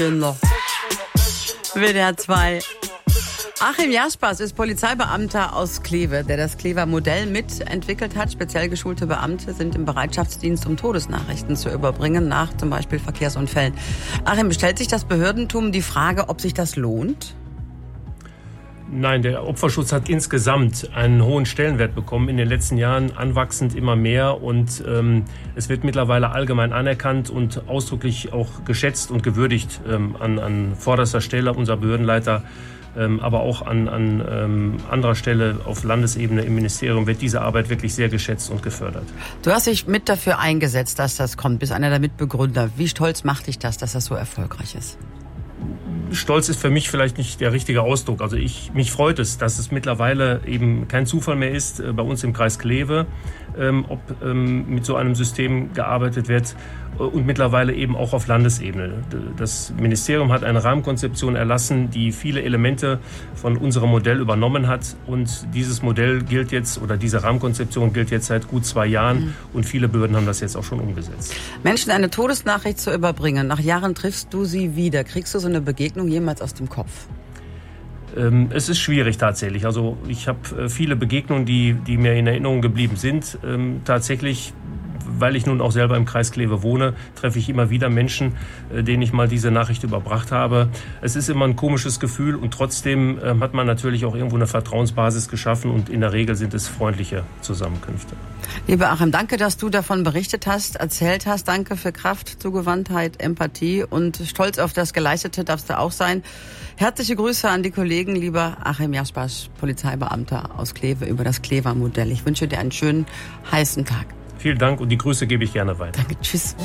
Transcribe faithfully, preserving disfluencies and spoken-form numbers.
Kinder. W D R zwei. Achim Jaspers ist Polizeibeamter aus Kleve, der das Klever Modell mitentwickelt hat. Speziell geschulte Beamte sind im Bereitschaftsdienst, um Todesnachrichten zu überbringen, nach zum Beispiel Verkehrsunfällen. Achim, stellt sich das Behördentum die Frage, ob sich das lohnt? Nein, der Opferschutz hat insgesamt einen hohen Stellenwert bekommen, in den letzten Jahren anwachsend immer mehr, und ähm, es wird mittlerweile allgemein anerkannt und ausdrücklich auch geschätzt und gewürdigt ähm, an, an vorderster Stelle. Unser Behördenleiter, ähm, aber auch an, an ähm, anderer Stelle auf Landesebene im Ministerium wird diese Arbeit wirklich sehr geschätzt und gefördert. Du hast dich mit dafür eingesetzt, dass das kommt, bist einer der Mitbegründer. Wie stolz macht dich das, dass das so erfolgreich ist? Stolz ist für mich vielleicht nicht der richtige Ausdruck. Also ich, mich freut es, dass es mittlerweile eben kein Zufall mehr ist, äh, bei uns im Kreis Kleve, ähm, ob ähm, mit so einem System gearbeitet wird, äh, und mittlerweile eben auch auf Landesebene. Das Ministerium hat eine Rahmenkonzeption erlassen, die viele Elemente von unserem Modell übernommen hat, und dieses Modell gilt jetzt, oder diese Rahmenkonzeption gilt jetzt seit gut zwei Jahren, mhm. und viele Behörden haben das jetzt auch schon umgesetzt. Menschen eine Todesnachricht zu überbringen, nach Jahren triffst du sie wieder. Kriegst du so eine Begegnung jemals aus dem Kopf? Ähm, es ist schwierig tatsächlich. Also ich habe äh, viele Begegnungen, die, die mir in Erinnerung geblieben sind. Ähm, tatsächlich, weil ich nun auch selber im Kreis Kleve wohne, treffe ich immer wieder Menschen, äh, denen ich mal diese Nachricht überbracht habe. Es ist immer ein komisches Gefühl, und trotzdem äh, hat man natürlich auch irgendwo eine Vertrauensbasis geschaffen, und in der Regel sind es freundliche Zusammenkünfte. Lieber Achim, danke, dass du davon berichtet hast, erzählt hast. Danke für Kraft, Zugewandtheit, Empathie, und stolz auf das Geleistete darfst du auch sein. Herzliche Grüße an die Kollegen, lieber Achim Jaspers, Polizeibeamter aus Kleve, über das Klever Modell. Ich wünsche dir einen schönen, heißen Tag. Vielen Dank, und die Grüße gebe ich gerne weiter. Danke, tschüss.